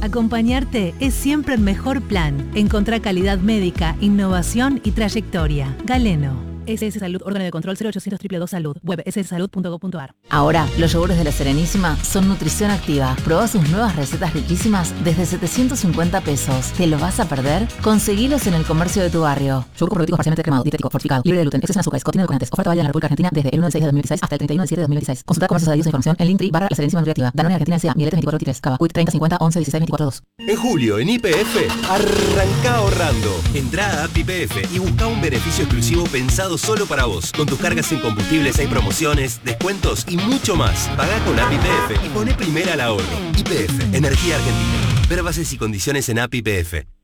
Acompañarte es siempre el mejor plan. Encontrá calidad médica, innovación y trayectoria. Galeno. SS Salud, órgano de control 0800 222 Salud. Web sssalud.gov.ar. Ahora, los yogures de La Serenísima son nutrición activa. Probá sus nuevas recetas riquísimas desde 750 pesos. ¿Te lo vas a perder? Conseguilos en el comercio de tu barrio. Yogur probiótico parcialmente cremado, dietético, fortificado, libre de gluten, exceso en azúcares, contiene edulcorantes. Oferta válida en la República Argentina desde el 1 del 6 de 2016 hasta el 31 del 7 de 2016. Consulta comercios adheridos a información en Linktree / La Serenísima Nutriactiva. Danone Argentina S.A. Mieletes 2423. Cava. Quick 30 50 11 16 24 2. En julio, en YPF, arranca ahorrando. Entrá a App YPF y busca un beneficio exclusivo pensado solo para vos. Con tus cargas en combustibles hay promociones, descuentos y mucho más. Pagá con App YPF y poné primera al ahorro. YPF, Energía Argentina. Ver bases y condiciones en App YPF.